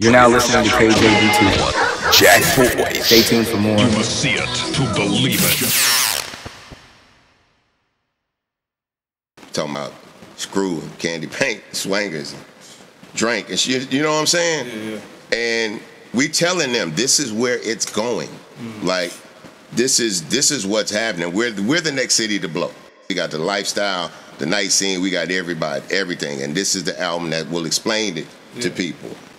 You're now listening to KJD2. Jack Boys. Stay tuned for more. You must see it to believe it. Talking about screw, candy paint, swangers, drink, and shit, you know what I'm saying? Yeah. And we telling them this is where it's going. Like, this is what's happening. We're the next city to blow. We got the lifestyle, the night scene, we got everybody, everything. And this is the album that will explain it to people.